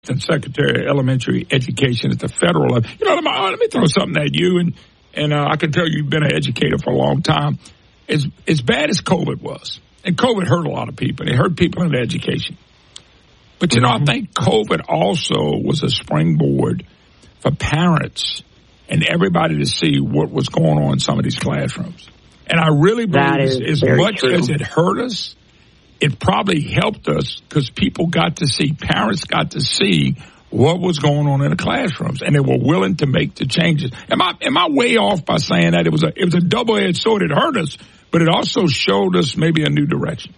Assistant Secretary of Elementary Education at the federal level. Let me throw something at you, and I can tell you've been an educator for a long time. As bad as COVID was, and COVID hurt a lot of people. It hurt people in education. But, I think COVID also was a springboard for parents and everybody to see what was going on in some of these classrooms. And I really believe as much as it hurt us, it probably helped us because parents got to see what was going on in the classrooms, and they were willing to make the changes. Am I way off by saying that? It was a double-edged sword. It hurt us, but it also showed us maybe a new direction.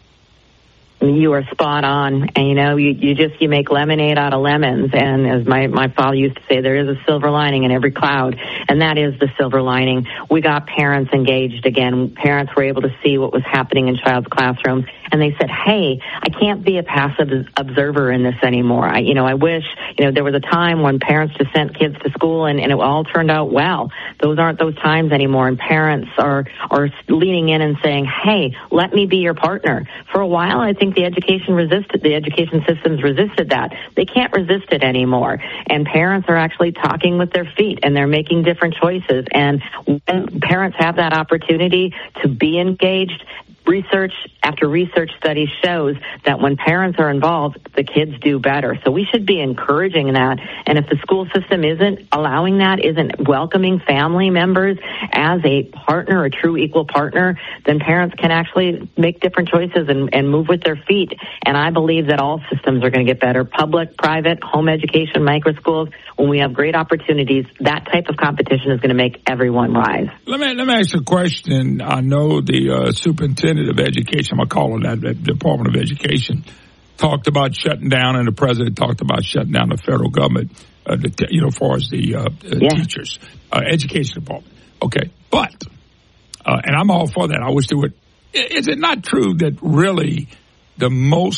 You are spot on, and you make lemonade out of lemons. And as my father used to say, there is a silver lining in every cloud, and that is the silver lining. We got parents engaged again. Parents were able to see what was happening in child's classrooms, and they said, "Hey, I can't be a passive observer in this anymore. I wish there was a time when parents just sent kids to school and it all turned out well. Those aren't those times anymore, and parents are leaning in and saying, "Hey, let me be your partner." For a while, I think the education systems resisted that. They can't resist it anymore. And parents are actually talking with their feet, and they're making different choices. And when parents have that opportunity to be engaged, research after research study shows that when parents are involved, the kids do better. So we should be encouraging that. And if the school system isn't allowing that, isn't welcoming family members as a partner, a true equal partner, then parents can actually make different choices and move with their feet. And I believe that all systems are going to get better. Public, private, home education, micro schools. When we have great opportunities, that type of competition is going to make everyone rise. Let me ask you a question. I know the superintendent of education, I'm going to call it that, the Department of Education, talked about shutting down, and the president talked about shutting down the federal government, as far as the teachers, education department. Okay, but, and I'm all for that. I wish they would. Is it not true that really the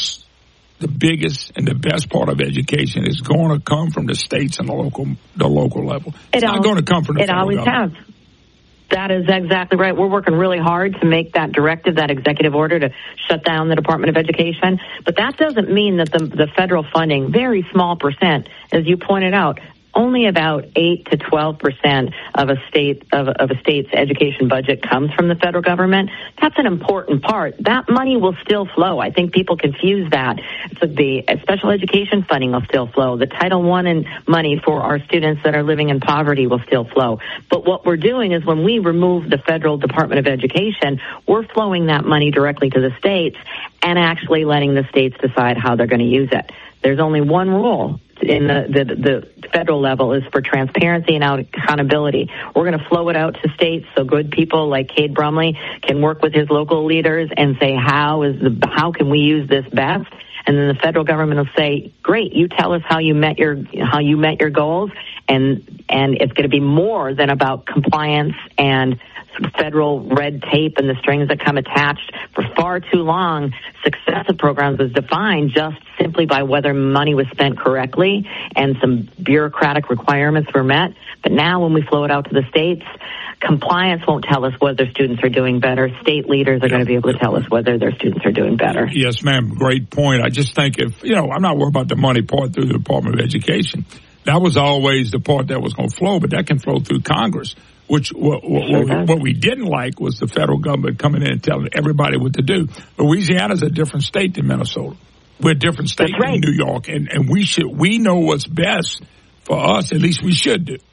biggest and the best part of education is going to come from the states and the local level? It's not going to come from the federal government. It always has. That is exactly right. We're working really hard to make that directive, that executive order to shut down the Department of Education. But that doesn't mean that the federal funding, very small percent, as you pointed out, only about 8 to 12% of a state's education budget comes from the federal government. That's an important part. That money will still flow. I think people confuse that. So the special education funding will still flow. The Title I and money for our students that are living in poverty will still flow. But what we're doing is when we remove the federal Department of Education, we're flowing that money directly to the states and actually letting the states decide how they're going to use it. There's only one rule in the federal level is for transparency and accountability. We're going to flow it out to states so good people like Cade Brumley can work with his local leaders and say how can we use this best. And then the federal government will say, great, you tell us how you met your goals, and it's going to be more than about compliance and federal red tape and the strings that come attached. For far too long, success of programs was defined just simply by whether money was spent correctly and some bureaucratic requirements were met. But now when we flow it out to the states, compliance won't tell us whether students are doing better. State leaders are going to be able to tell us whether their students are doing better. Yes, ma'am. Great point. I just think I'm not worried about the money part through the Department of Education. That was always the part that was going to flow, but that can flow through Congress. What we didn't like was the federal government coming in and telling everybody what to do. Louisiana's a different state than Minnesota. We're a different state than New York, and we know what's best for us. At least we should do.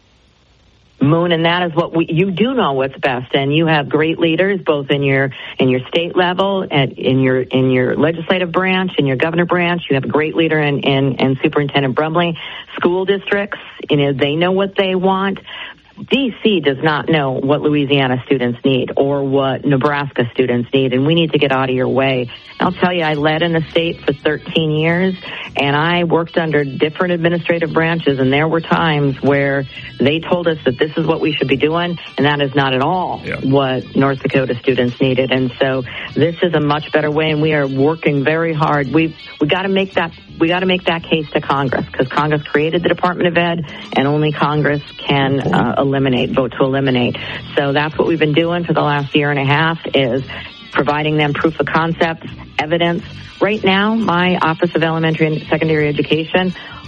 Moon, and that is what you do know what's best, and you have great leaders both in your state level and in your legislative branch, in your governor branch. You have a great leader in Superintendent Brumley. School districts, they know what they want. D.C. does not know what Louisiana students need or what Nebraska students need, and we need to get out of your way. I'll tell you, I led in the state for 13 years, and I worked under different administrative branches, and there were times where they told us that this is what we should be doing, and that is not at all what North Dakota students needed. And so this is a much better way, and we are working very hard. We got to make that case to Congress, because Congress created the Department of Ed, and only Congress can vote to eliminate. So that's what we've been doing for the last year and a half, is providing them proof of concept, evidence. Right now, my Office of Elementary and Secondary Education